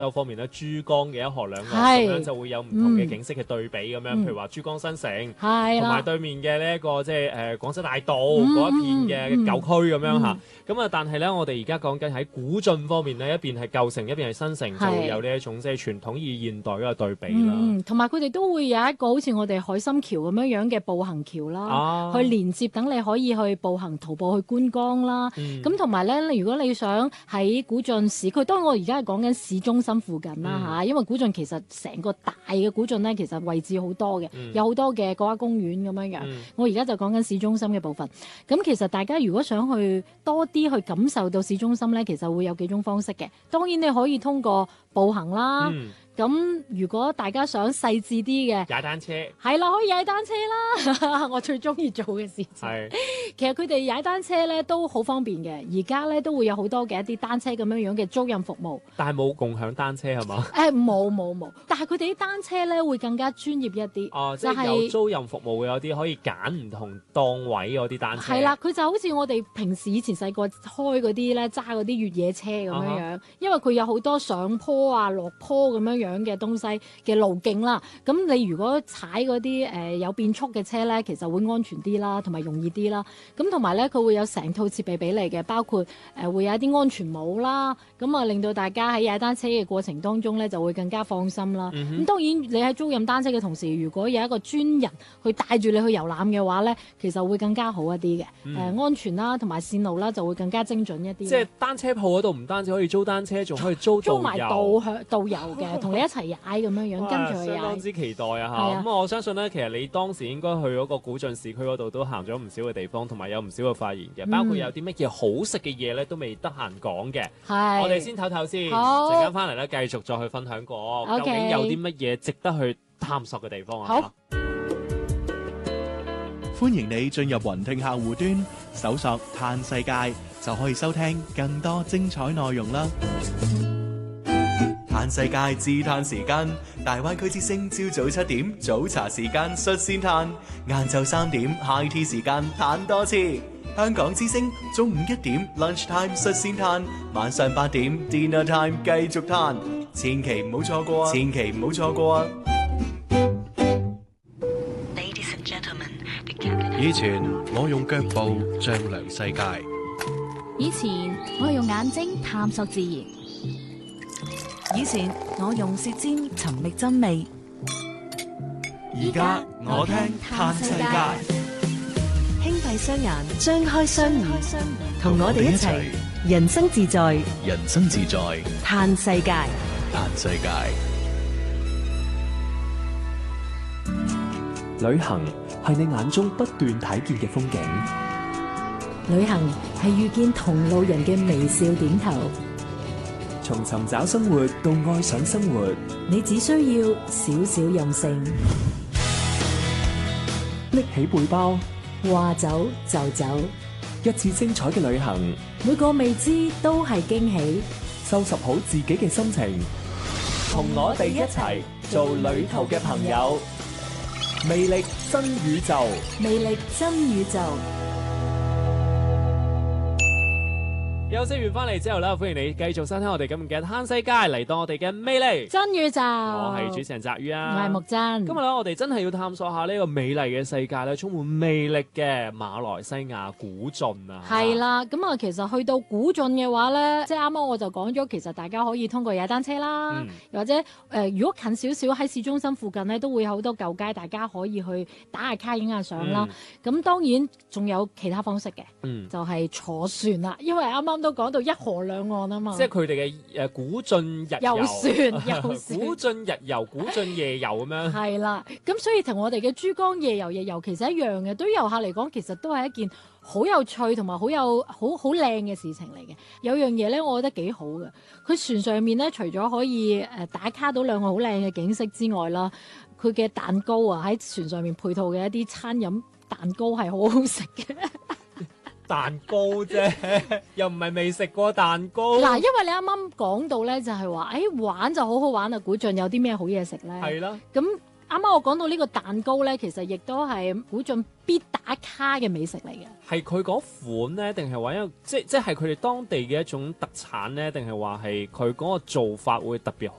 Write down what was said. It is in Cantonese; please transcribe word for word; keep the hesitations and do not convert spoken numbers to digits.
方面咧，珠江嘅一河兩岸咁樣就會有唔同嘅景色嘅對比咁樣， 嗯、 譬如話珠江新城， 同埋對面嘅呢一個即係誒廣州大道嗰、嗯、一片嘅舊區咁樣嚇。咁啊，但係咧，我哋而家講緊喺古晉方面呢，一邊係舊城，一邊係新城，就會有呢一種即係傳統與現代嗰個對比啦。 嗯，同埋佢哋都會有一個好似我哋海心橋咁樣樣嘅步行橋啦，啊、去連接等你可以去步行徒步去觀光啦。咁同埋咧，如果你想喺古晉市區，當然我而家係講緊市中心附近啦嚇，嗯、因為古晉其實成個大嘅古晉咧，其實位置好多嘅，嗯、有好多嘅國家公園咁樣樣。嗯、我而家就講緊市中心嘅部分。咁其實大家如果想去多啲去感受到市中心咧，其實會有幾種方式嘅。當然你可以通過步行啦。嗯咁如果大家想細緻啲嘅， 踩單車係啦，可以踩單車啦。我最中意做嘅事情係，其實佢哋踩單車咧都好方便嘅。而家咧都會有好多嘅一啲單車咁樣樣嘅租賃服務， 但係冇共享單車係嘛？ 誒冇冇冇，但係佢哋啲單車咧會更加專業一啲。 哦，即係有租賃服務嘅，有啲可以揀唔同檔位嗰啲單車。 係啦，佢就好似我哋平時以前細個開嗰啲咧揸嗰啲越野車咁樣樣，uh huh. 因為佢有好多上坡啊、落坡咁樣樣嘅東西嘅路徑啦，咁你如果踩嗰啲誒有變速嘅車咧，其實會安全啲啦，同埋容易啲啦。咁同埋咧，佢會有成套設備俾你嘅，包括誒、呃、會有一啲安全帽啦，咁啊令到大家喺踩單車嘅過程當中咧就會更加放心啦。咁、嗯、哼當然你喺租賃單車嘅同時，如果有一個專人去帶住你去遊覽嘅話咧，其實會更加好一啲嘅。誒、嗯呃、安全啦，同埋線路啦就會更加精準一啲。 即係單車鋪嗰度唔單止可以租單車，仲可以租導遊，租埋導向導遊嘅，同你一齊踩咁樣樣，跟住去踩。 相當之期待啊嚇！咁啊、嗯，我相信咧，其實你當時應該去嗰個古晉市區嗰度都行咗唔少嘅地方，同埋有唔少嘅發現嘅，包括有啲乜嘢好食嘅嘢咧，都未得閒講嘅。係是，我哋先唞唞先，陣間翻嚟咧繼續再去分享過，究竟有啲乜嘢值得去探索嘅地方啊！ 好， 歡迎你進入雲聽客戶端，搜索嘆世界，就可以收聽更多精彩內容啦。嘆世界自嘆時間，大灣區之聲朝早七點早茶時間率先嘆，晏晝三點 high tea 時間嘆多次。香港之聲中午一點 lunch time 率先嘆，晚上八點 dinner time 繼續嘆，千祈唔好錯過啊！千祈唔好錯過啊！ 以前我用腳步丈量世界， 以前我用眼睛探索自然。以前我用舌尖尋覓真味， 而家我聽嘆世界。 輕閉雙眼，張開雙耳，同我哋一齊人生自在， 人生自在嘆世界， 嘆世界。 旅行係你眼中不斷睇見嘅風景， 旅行係遇見同路人嘅微笑點頭。 從尋找生活到愛上生活， 你只需要少少任性， 拎起背包， 話走就走， 一次精彩嘅旅行， 每個未知都係驚喜。 收拾好自己嘅心情，同我哋一齊做旅途嘅朋友。魅力真宇宙， 魅力真宇宙。 休息完翻嚟之後咧，歡迎你繼續收聽我哋今日嘅嘆世界，嚟到我哋嘅魅力真宇宙。 我係主持人澤宇啊， 我係木真。今日咧，我哋真係要探索下呢個美麗嘅世界咧，充滿魅力嘅馬來西亞古晉啊。 係啦，咁啊，其實去到古晉嘅話咧，即係啱啱我就講咗，其實大家可以通過踩單車啦，嗯、或者誒、呃，如果近少少喺市中心附近咧，都會有好多舊街，大家可以去打下卡、影下相啦。咁、嗯、當然仲有其他方式嘅，嗯、就係坐船啦，因為啱啱都講到一河兩岸啊嘛， 即係佢哋嘅誒古晉日遊， 遊船，遊船古晉日遊、古晉夜遊咁樣。 係啦，咁所以同我哋嘅珠江夜遊、夜遊其實一樣嘅，對於遊客嚟講，其實都係一件好有趣同埋好有好好靚嘅事情嚟嘅。有樣嘢咧，我覺得幾好嘅，佢船上面咧，除咗可以誒打卡到兩個好靚嘅景色之外啦，佢嘅蛋糕啊，喺船上面配套嘅一啲餐飲蛋糕係好好食嘅。 蛋糕啫，又唔係未食過蛋糕。 嗱，因為你啱啱講到咧，就係話，誒玩就好好玩啊！古晉有啲咩好嘢食咧？ 係啦。 咁啱啱我講到呢個蛋糕咧，其實亦都係古晉必打卡嘅美食嚟嘅。 係佢嗰款咧，定係話因為即即係佢哋當地嘅一種特產咧，定係話係佢嗰個做法會特別好